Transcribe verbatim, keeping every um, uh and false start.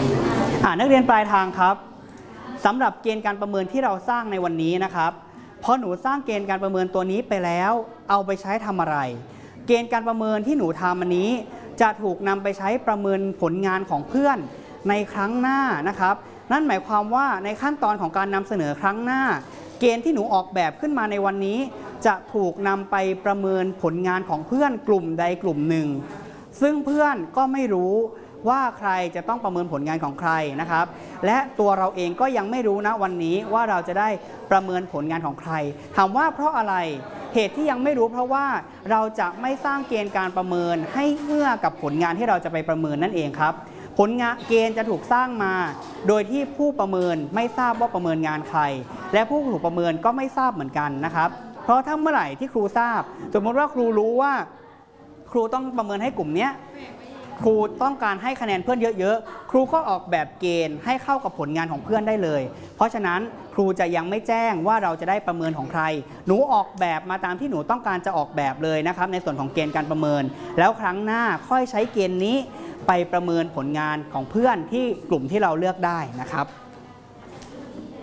นักเรียนปลายทางครับสำหรับเกณฑ์การประเมินที่เราสร้างในวันนี้นะครับพอหนูสร้างเกณฑ์การประเมินตัวนี้ไปแล้วเอาไปใช้ทำอะไรเกณฑ์การประเมินที่หนูทำอันนี้จะถูกนำไปใช้ประเมินผลงานของเพื่อนในครั้งหน้านะครับนั่นหมายความว่าในขั้นตอนของการนำเสนอครั้งหน้าเกณฑ์ที่หนูออกแบบขึ้นมาในวันนี้จะถูกนำไปประเมินผลงานของเพื่อนกลุ่มใดกลุ่มหนึ่งซึ่งเพื่อนก็ไม่รู้ว่าใครจะต้องประเมินผลงานของใครนะครับและตัวเราเองก็ยังไม่รู้นะวันนี้ว่าเราจะได้ประเมินผลงานของใครถามว่าเพราะอะไรเหตุที่ยังไม่รู้เพราะว่าเราจะไม่สร้างเกณฑ์การประเมินให้เอื้อกับผลงานที่เราจะไปประเมินนั่นเองครับผลงานเกณฑ์จะถูกสร้างมาโดยที่ผู้ประเมินไม่ทราบว่าประเมินงานใครและผู้ถูกประเมินก็ไม่ทราบเหมือนกันนะครับเพราะถ้าเมื่อไหร่ที่ครูทราบสมมติว่าครูรู้ว่าครูต้องประเมินให้กลุ่มนี้ครูต้องการให้คะแนนเพื่อนเยอะๆครูก็ออกแบบเกณฑ์ให้เข้ากับผลงานของเพื่อนได้เลยเพราะฉะนั้นครูจะยังไม่แจ้งว่าเราจะได้ประเมินของใครหนูออกแบบมาตามที่หนูต้องการจะออกแบบเลยนะครับในส่วนของเกณฑ์การประเมินแล้วครั้งหน้าค่อยใช้เกณฑ์นี้ไปประเมินผลงานของเพื่อนที่กลุ่มที่เราเลือกได้นะครับ